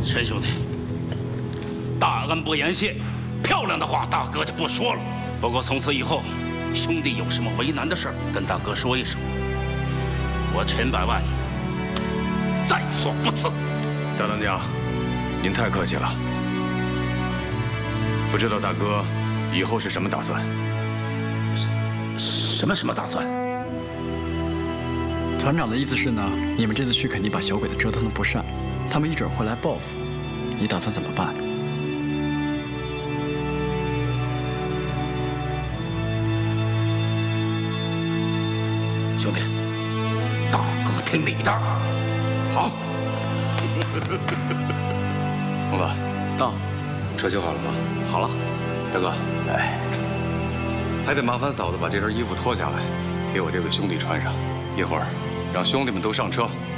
陈兄弟，大恩不言谢，漂亮的话大哥就不说了。不过从此以后，兄弟有什么为难的事儿，跟大哥说一声，我陈百万在所不辞。 大当家，您太客气了。不知道大哥以后是什么打算？ 什么打算？ 团长的意思是呢，你们这次去肯定把小鬼子折腾得不善，他们一准会来报复。你打算怎么办？ 兄弟，大哥听你的。好。 孟子， 到。 车修好了吗？ 好了。 大哥，还得麻烦嫂子把这身衣服脱下来，给我这位兄弟穿上。一会儿让兄弟们都上车，